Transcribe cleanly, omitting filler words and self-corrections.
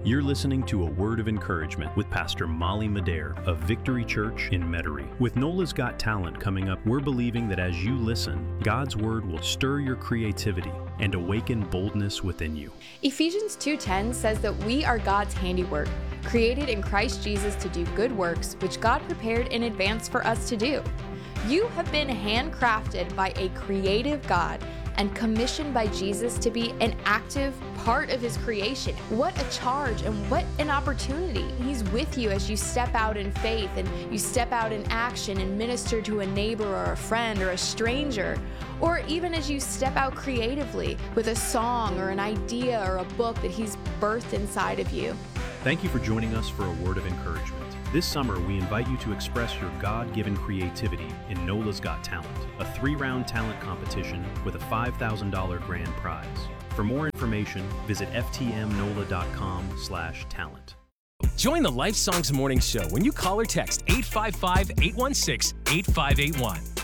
You're listening to A Word of Encouragement with Pastor Molly Madare of Victory Church in Metairie. With Nola's Got Talent coming up, we're believing that as you listen, God's Word will stir your creativity and awaken boldness within you. Ephesians 2:10 says that we are God's handiwork, created in Christ Jesus to do good works, which God prepared in advance for us to do. You have been handcrafted by a creative God and commissioned by Jesus to be an active part of His creation. What a charge and what an opportunity. He's with you as you step out in faith and you step out in action and minister to a neighbor or a friend or a stranger, or even as you step out creatively with a song or an idea or a book that He's birthed inside of you. Thank you for joining us for A Word of Encouragement. This summer, we invite you to express your God-given creativity in Nola's Got Talent, a 3-round talent competition with a $5,000 grand prize. For more information, visit ftmnola.com/talent. Join the Life Songs Morning Show when you call or text 855-816-8581.